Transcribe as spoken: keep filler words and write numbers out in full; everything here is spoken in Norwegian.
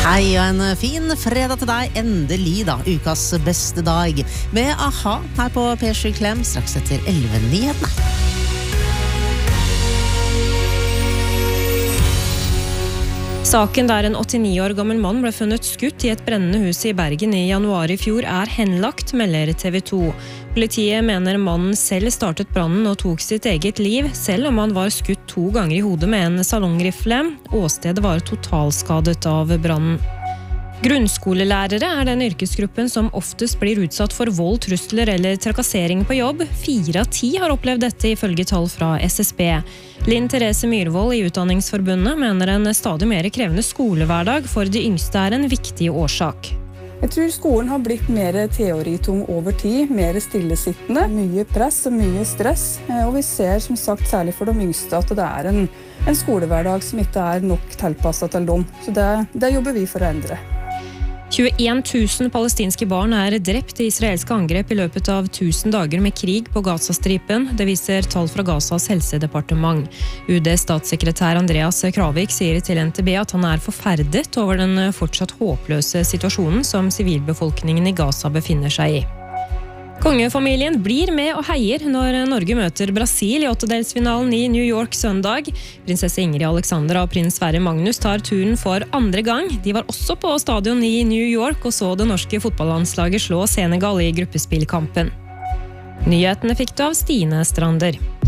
Hei og en fin fredag til deg, endelig da, ukas beste dag, med A-ha her på P sju Klem straks etter elleve nyhetene. Saken der en åttini år gammel mann ble funnet skutt i et brennende hus i Bergen i januar i fjor er henlagt, melder T V to. Politiet mener mannen selv startet brannen og tok sitt eget liv, selv om han var skutt to ganger i hodet med en salongrifle. Åstedet var totalskadet av brannen. Grunnskolelærere er den yrkesgruppen som oftest blir utsatt for vold, trusler eller trakassering på jobb. Fire av ti har opplevd dette ifølge tall fra S S B. Linn Therese Myrvold i Utdanningsforbundet mener en stadig mer krevende skolehverdag for de yngste er en viktig årsak. Jeg tror skolen har blitt mer teoritung over tid, mer stillesittende, mye press og mye stress. Og vi ser som sagt særlig for de yngste at det er en, en skolehverdag som ikke er nok tilpasset til dem. Så det, det jobber vi for å endre. tjueen tusen palestinske barn er drept i israelske angrep i løpet av tusen dager med krig på Gazastripen. Det viser tall fra Gazas helsedepartement. U D-statssekretær Andreas Kravik sier til N T B at han er forferdet over den fortsatt håpløse situasjonen som sivilbefolkningen i Gaza befinner seg i. Kongefamilien blir med og heier når Norge møter Brasil i åttedelsfinalen i New York søndag. Prinsesse Ingrid Alexandra og prins Sverre Magnus tar turen for andre gang. De var også på stadion i New York og så det norske fotballandslaget slå Senegal i gruppespillkampen. Nyhetene fikk du av Stine Strander.